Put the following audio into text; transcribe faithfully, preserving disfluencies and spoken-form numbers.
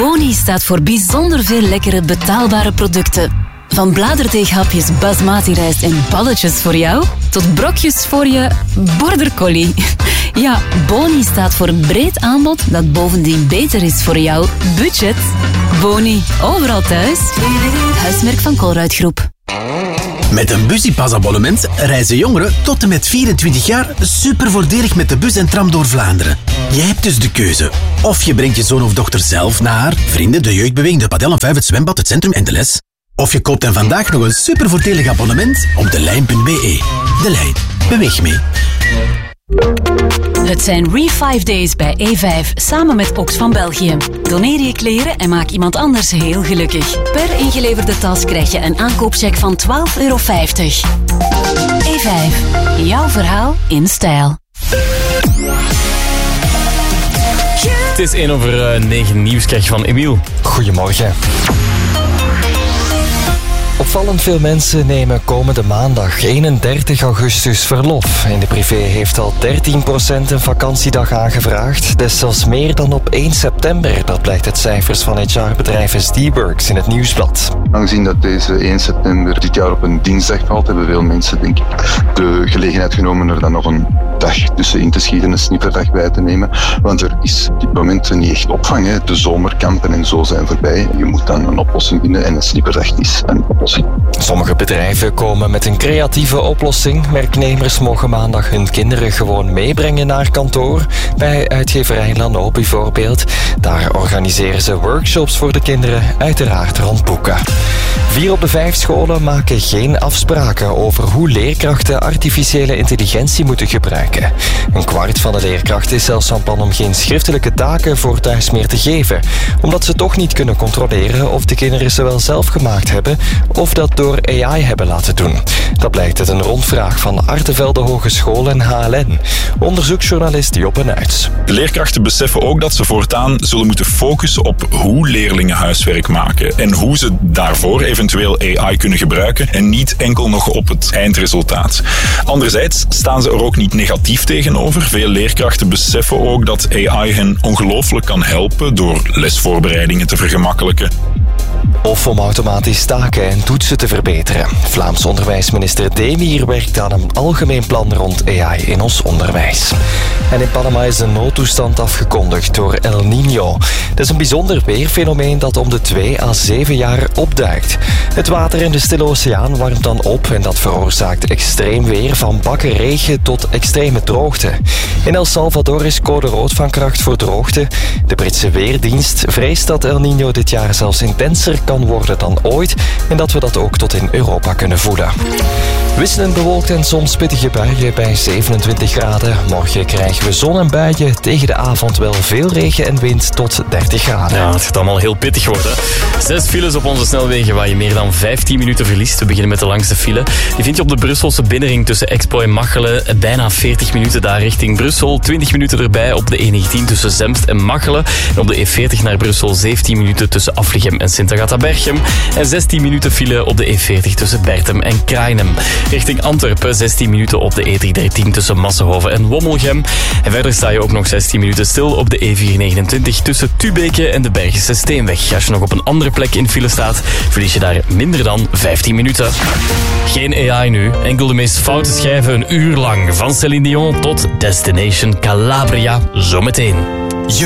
Boni staat voor bijzonder veel lekkere betaalbare producten. Van bladerdeeghapjes basmati rijst en balletjes voor jou, tot brokjes voor je border collie. Ja, Boni staat voor een breed aanbod dat bovendien beter is voor jouw budget. Boni, overal thuis. Huismerk van Colruyt Groep. Met een Busypass-abonnement reizen jongeren tot en met vierentwintig jaar super voordelig met de bus en tram door Vlaanderen. Jij hebt dus de keuze. Of je brengt je zoon of dochter zelf naar vrienden, de jeugdbeweging, de padel en vijf, het zwembad, het centrum en de les. Of je koopt hen vandaag nog een super voordelig abonnement op de lijn punt b e. De Lijn. Beweeg mee. Het zijn Re vijf Days bij E vijf, samen met Ox van België. Doneer je kleren en maak iemand anders heel gelukkig. Per ingeleverde tas krijg je een aankoopcheck van twaalf euro vijftig. E vijf. Jouw verhaal in stijl. Het is één over negen nieuws krijg je van Emiel. Goedemorgen. Opvallend veel mensen nemen komende maandag eenendertig augustus verlof. In de privé heeft al dertien procent een vakantiedag aangevraagd. Dat is zelfs meer dan op één september. Dat blijkt uit cijfers van H R-bedrijf S D-Works in het Nieuwsblad. Aangezien dat deze één september dit jaar op een dinsdag valt, hebben veel mensen denk ik de gelegenheid genomen er dan nog een dag tussenin te schieten, een snipperdag bij te nemen. Want er is op dit moment niet echt opvang. Hè. De zomerkampen en zo zijn voorbij. Je moet dan een oplossing vinden en een snipperdag is een oplossing. Sommige bedrijven komen met een creatieve oplossing. Werknemers mogen maandag hun kinderen gewoon meebrengen naar kantoor. Bij uitgeverij Lano bijvoorbeeld. Daar organiseren ze workshops voor de kinderen, uiteraard rond boeken. Vier op de vijf scholen maken geen afspraken over hoe leerkrachten artificiële intelligentie moeten gebruiken. Een kwart van de leerkrachten is zelfs van plan om geen schriftelijke taken voor thuis meer te geven, omdat ze toch niet kunnen controleren of de kinderen ze wel zelf gemaakt hebben of dat door A I hebben laten doen. Dat blijkt uit een rondvraag van Artevelde Hogeschool en H L N. Onderzoeksjournalist Joppe Nuits. De leerkrachten beseffen ook dat ze voortaan zullen moeten focussen op hoe leerlingen huiswerk maken en hoe ze daarvoor eventueel A I kunnen gebruiken en niet enkel nog op het eindresultaat. Anderzijds staan ze er ook niet negatief tegenover. Veel leerkrachten beseffen ook dat A I hen ongelooflijk kan helpen door lesvoorbereidingen te vergemakkelijken. Of om automatisch taken en toetsen te verbeteren. Vlaams onderwijsminister Demir werkt aan een algemeen plan rond A I in ons onderwijs. En in Panama is een noodtoestand afgekondigd door El Niño. Dat is een bijzonder weerfenomeen dat om de twee à zeven jaar opduikt. Het water in de Stille Oceaan warmt dan op en dat veroorzaakt extreem weer van bakken regen tot extreme droogte. In El Salvador is code rood van kracht voor droogte. De Britse Weerdienst vreest dat El Niño dit jaar zelfs intenser kan worden dan ooit en dat we dat ook tot in Europa kunnen voelen. Wisselend bewolkt en soms pittige buien bij zevenentwintig graden. Morgen krijgen we zon en buien, tegen de avond wel veel regen en wind tot dertig graden. Ja, het gaat allemaal heel pittig worden. Zes files op onze snelwegen waar je meer dan vijftien minuten verliest. We beginnen met de langste file. Die vind je op de Brusselse binnenring tussen Expo en Machelen. Bijna veertig minuten daar richting Brussel. twintig minuten erbij op de E negentien tussen Zemst en Machelen. En op de E veertig naar Brussel zeventien minuten tussen Aflichem en Sint-Agatha-Berchem. En zestien minuten file op de E veertig tussen Berchem en Krainem. Richting Antwerpen zestien minuten op de E driehonderddertien tussen Massenhoven en Wommelgem. En verder sta je ook nog zestien minuten stil op de E vierhonderdnegenentwintig tussen Tubeke en de Bergische Steenweg. Als je nog op een andere plek in file staat, verlies je daar minder dan vijftien minuten. Geen A I nu, enkel de meest foute schijven een uur lang. Van Céline Dion tot Destination Calabria, zometeen.